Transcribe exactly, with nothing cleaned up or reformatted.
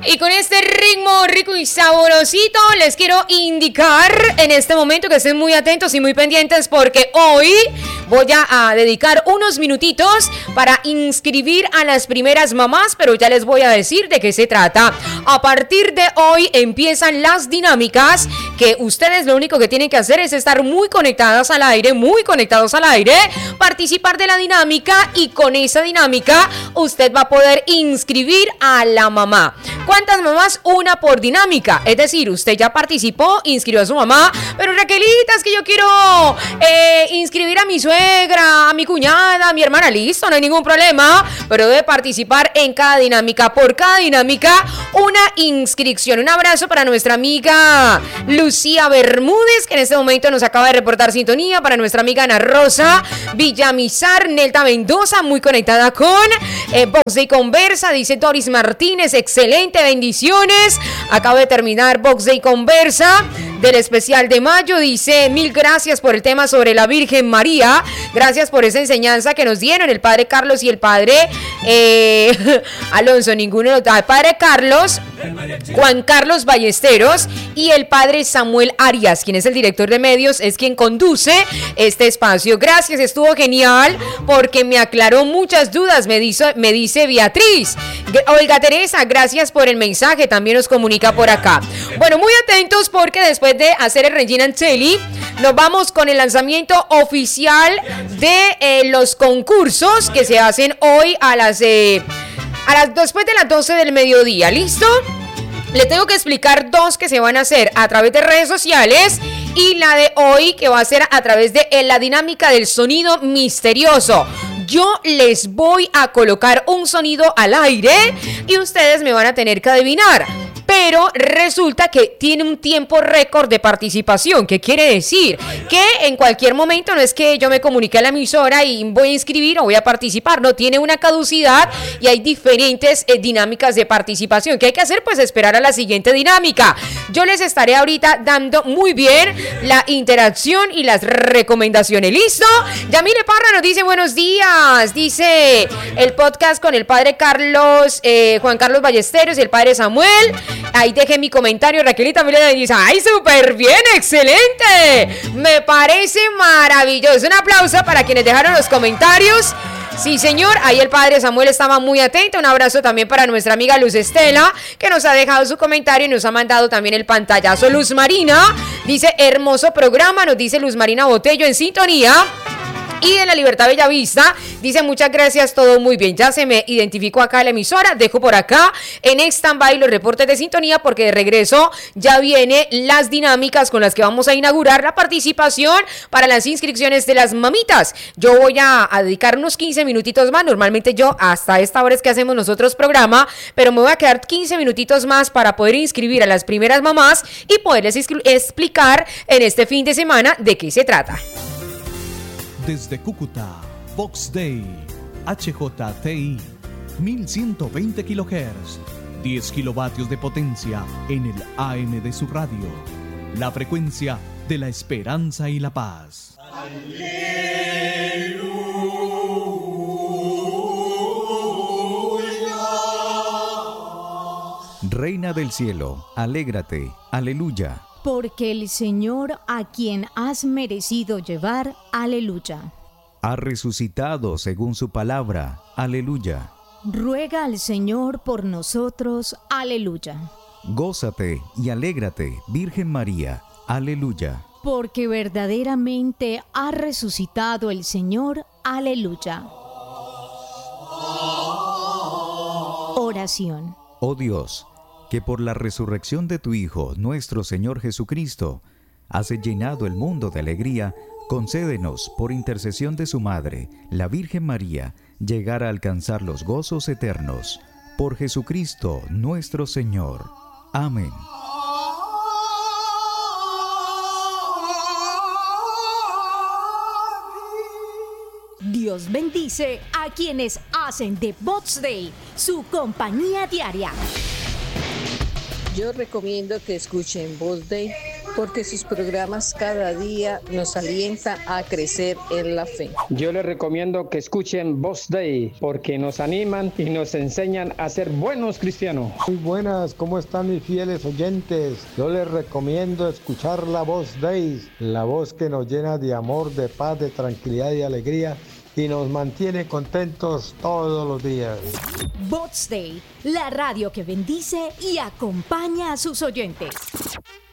Y con este ritmo rico y saborosito les quiero indicar en este momento que estén muy atentos y muy pendientes porque hoy voy a, a dedicar unos minutitos para inscribir a las primeras mamás, pero ya les voy a decir de qué se trata. A partir de hoy empiezan las dinámicas que ustedes lo único que tienen que hacer es estar muy conectadas al aire, muy conectados al aire, participar de la dinámica y con esa dinámica usted va a poder inscribir a la mamá. ¿Cuántas mamás? Una por dinámica. Es decir, usted ya participó, inscribió a su mamá, pero Raquelita, es que yo quiero eh, inscribir a mi suegra, a mi cuñada, a mi hermana. Listo, no hay ningún problema, pero debe participar en cada dinámica. Por cada dinámica, una inscripción. Un abrazo para nuestra amiga Lucía Bermúdez, que en este momento nos acaba de reportar sintonía. Para nuestra amiga Ana Rosa Villamizar, Nelta Mendoza, muy conectada con eh, Box Day Conversa, dice Doris Martínez, excelente, bendiciones. Acabo de terminar Box Day Conversa del especial de mayo, dice mil gracias por el tema sobre la Virgen María, gracias por esa enseñanza que nos dieron el padre Carlos y el padre eh, Alonso, ninguno de los, el padre Carlos, Juan Carlos Ballesteros y el padre Samuel Arias, quien es el director de medios, es quien conduce este espacio. Gracias, estuvo genial porque me aclaró muchas dudas, me dice, me dice Beatriz. Olga Teresa, gracias por el mensaje, también nos comunica por acá. Bueno, muy atentos porque después de hacer el Regina Anselli, nos vamos con el lanzamiento oficial de eh, los concursos que se hacen hoy a las, eh, a las después de las doce del mediodía. ¿Listo? Le tengo que explicar dos que se van a hacer a través de redes sociales y la de hoy que va a ser a través de eh, la dinámica del sonido misterioso. Yo les voy a colocar un sonido al aire y ustedes me van a tener que adivinar. Pero resulta que tiene un tiempo récord de participación. ¿Qué quiere decir? Que en cualquier momento no es que yo me comunique a la emisora y voy a inscribir o voy a participar. No, tiene una caducidad y hay diferentes eh, dinámicas de participación. ¿Qué hay que hacer? Pues esperar a la siguiente dinámica. Yo les estaré ahorita dando muy bien la interacción y las recomendaciones. ¿Listo? Yamile Parra nos dice buenos días. Dice el podcast con el padre Carlos, eh, Juan Carlos Ballesteros y el padre Samuel. Ahí dejé mi comentario. Raquelita me dice, ¡ay, súper bien! ¡Excelente! Me parece maravilloso. Un aplauso para quienes dejaron los comentarios. Sí, señor, ahí el padre Samuel estaba muy atento. Un abrazo también para nuestra amiga Luz Estela, que nos ha dejado su comentario y nos ha mandado también el pantallazo. Luz Marina dice, hermoso programa, nos dice Luz Marina Botello en sintonía. Y de la Libertad Bellavista dice muchas gracias, todo muy bien. Ya se me identificó acá la emisora, dejo por acá en stand-by los reportes de sintonía porque de regreso ya vienen las dinámicas con las que vamos a inaugurar la participación para las inscripciones de las mamitas. Yo voy a, a dedicar unos quince minutitos más, normalmente yo hasta esta hora es que hacemos nosotros programa, pero me voy a quedar quince minutitos más para poder inscribir a las primeras mamás y poderles explicar en este fin de semana de qué se trata. Desde Cúcuta, Box Day, H J T I, mil ciento veinte kilohertz, diez kilovatios de potencia en el A M de su radio. La frecuencia de la esperanza y la paz. Aleluya. Reina del cielo, alégrate, aleluya. Porque el Señor a quien has merecido llevar, aleluya. Ha resucitado según su palabra, aleluya. Ruega al Señor por nosotros, aleluya. Gózate y alégrate, Virgen María, aleluya. Porque verdaderamente ha resucitado el Señor, aleluya. Oración. Oh Dios, que por la resurrección de tu Hijo, nuestro Señor Jesucristo, has llenado el mundo de alegría, concédenos, por intercesión de su Madre, la Virgen María, llegar a alcanzar los gozos eternos. Por Jesucristo, nuestro Señor. Amén. Dios bendice a quienes hacen de Box Day su compañía diaria. Yo recomiendo que escuchen Box Day porque sus programas cada día nos alientan a crecer en la fe. Yo les recomiendo que escuchen Voz Day, porque nos animan y nos enseñan a ser buenos cristianos. Muy buenas, ¿cómo están mis fieles oyentes? Yo les recomiendo escuchar la Voz Day, la voz que nos llena de amor, de paz, de tranquilidad y alegría y nos mantiene contentos todos los días. Bots Day, la radio que bendice y acompaña a sus oyentes.